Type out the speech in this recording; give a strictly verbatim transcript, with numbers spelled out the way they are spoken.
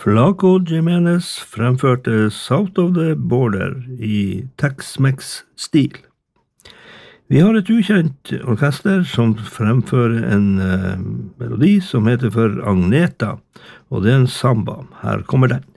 Flaco Jimenez fremførte South of the Border i Tex-Mex-stil. Vi har et ukjent orkester som fremfører en uh, melodi som heter for Agneta, og det er en samba. Her kommer den.